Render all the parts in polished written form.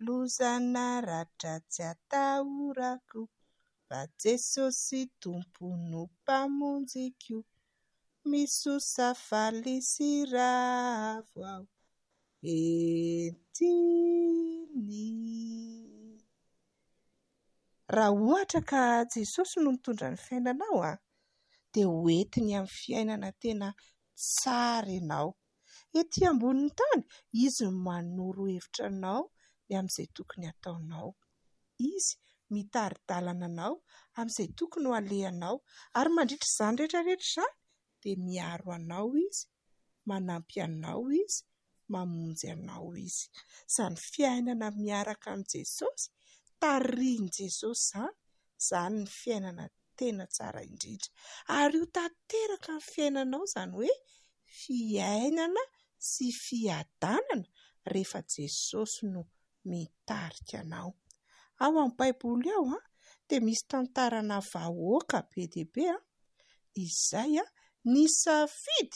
lozana ratra tsy atahorako, fa Jesosy tompony mpamonjiko, misosa faly sy ravo aho entiny. Raha ohatra ka Jesosy no mitondra ny fiainanao dia hoentiny amin'ny fiainana tena tsara ianao. Etỳ ambonin'ny tany izy manoro hevitra anao ny amin'izay tokony ataonao. Izy mitari-dalana anao amin'izay tokony ho alehanao ary mandritra izany rehetrarehetra izany dia miaro anao izy, manampy anao izy, mamonjy anao izy. Izany fiainana miaraka amin'ny Jesosy, tarihin' Jesosy izany ny fiainana tena tsara indrindra. Ary io tanteraka ny fiainanao izany hoe fiainana sy fiadanana rehefa Jesosy no mitarika anao. Ao amin'ny Baiboly ao dia misy tantarana vahoaka be dia be izay nisafidy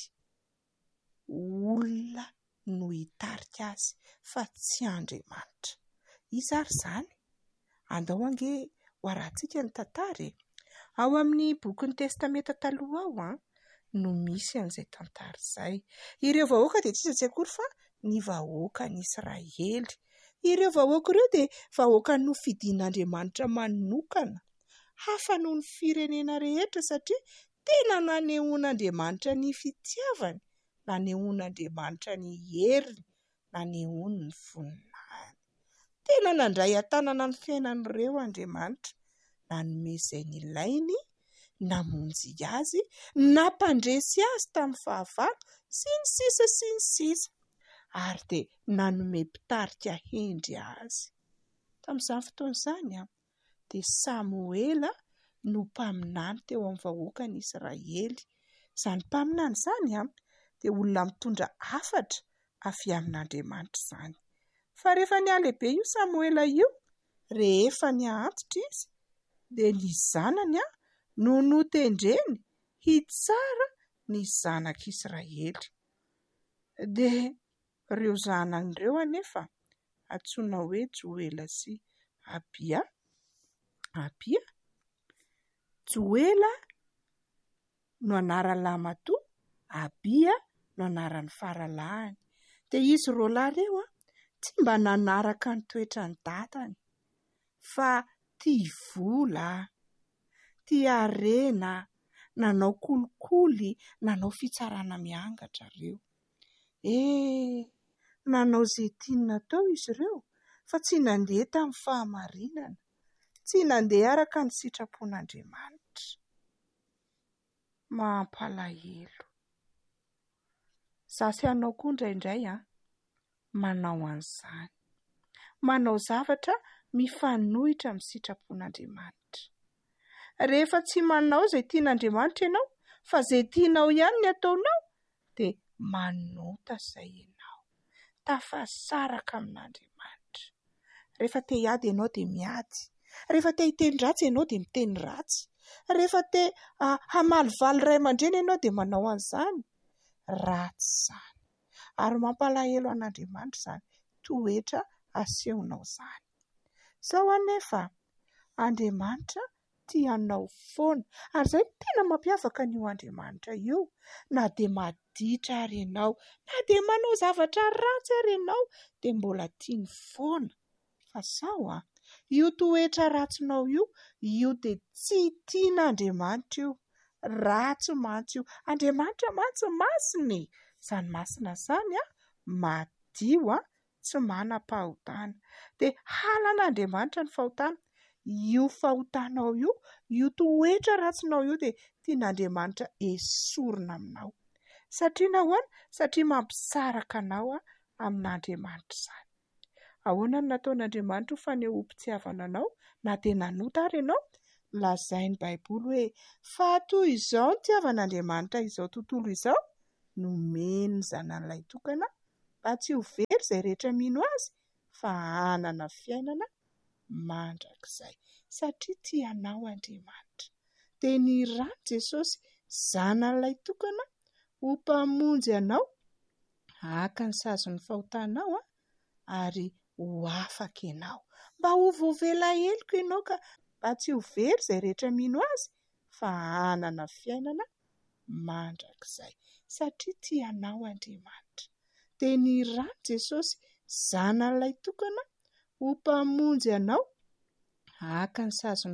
olona no hitarika azy fa tsy Andriamanitra. Izy ary izany? Andao ange ho arahantsika ny tantara. Ao amin'ny boky ny testameta taloha ao no misy an'izay tantara izay. Ireo vahoaka dia tsy akory fa ny vahoakan'Israely. Ireo vahoaka ireo dia vahoaka nofidian'Andriamanitra manokana, hafa noho ny firenena rehetra satria tena nanehoan'Andriamanitra ny fitiavany, nanehoan'Andriamanitra ny heriny, nanehoany ny voninahiny. Tena nandray an-tanana ny fiainan'ireo Andriamanitra, nanome izay nilainy, namonjy azy, nampandresy azy tamin'ny fahavalo sy ny sisa. Ary dia nanome mpitarika hendry azy. Tamin'izany fotoana izany dia Samuela no mpaminany teo amin'ny vahoakan'Israely. Izany mpaminany izany dia olona mitondra hafatra avy amin'Andriamanitra izany. Fa rehefa nialehibe io Samuela io, rehefa niantitra izy, dia ny zanany no notendreny hitsara ny zanak'Israely. Dia ireo zanan'ireo anefa antsoina hoe Joela sy Abia. Joela no anaran'ny lamatoa, Abia no anaran'ny faralahiny. Dia izy roa lahy ireo tsy mba nanaraka ny toetrany datany, fa tia vola, tia harena, nanao kolikoly, nanao fitsarana miangatra ireo. Nanao izay tiany natao izy ireo, fa tsy nandeha tamin'ny fahamarinana, tsy nandeha araka ny sitrapon'Andriamanitra. Mampalahelo. Izaho sy anao koa indraindray manao an'izany. Manao zavatra mifanohitra amin'ny sitrapon'Andriamanitra. Rehefa tsy manao izay tian'Andriamanitra ianao, fa izay tianao ihany ny ataonao, dia manota izay ianao, tafasaraka amin'Andriamanitra. Rehefa te hiady ianao dia miady. Rehefa te hiteny ratsy ianao dia miteny ratsy. Rehefa te hamalivaly ray aman-dreny ianao dia manao an'izany. Ratsy izany. Ary mampalahelo an'Andriamanitra izany toetra asehonao izany. Izao anefa Andriamanitra tianao foana. Ary izay tena mampiavaka an'io Andriamanitra io. Na dia maditra ary ianao, na dia manao zavatra ratsy ary ianao, dia mbola tiany foana. Fa sao io toetra ratsinao io dia tsy tian'Andriamanitra io. Ratsy mantsy io. Andriamanitra mantsy masina. Izany masina izany madio, tsy manam-pahotana. Dia halan'Andriamanitra ny fahotana. Io fahotanao io, io toetra ratsinao io dia tian'Andriamanitra esorina aminao. Satria nahoana? Satria mampisaraka anao amin'Andriamanitra izany. Ahoana no nataon'Andriamanitra ho fanehoam-pitiavana anao? Na dia nanota ary ianao? Lazain'ny Baiboly hoe fa toy izao ny tiavan'Andriamanitra izao tontolo izao, nomeny ny zanan'ilay tokana mba tsy ho very izay rehetra mino azy, fa hanana fiainana mandrakizay. Satria tianao Andriamanitra. Dia nirano Jesosy zanan'ilay tokana ho mpamonjy anao, haka ny sazon'ny fahotanao ary ho afaka ianao, mba ho voavela heloka ianao ka mba tsy ho very izay rehetra mino azy fa hanana fiainana mandrakizay satria tianao Andriamanitra. Dia ny rano Jesosy zanan'ilay tokana ho mpamonjy anao haka ny sazony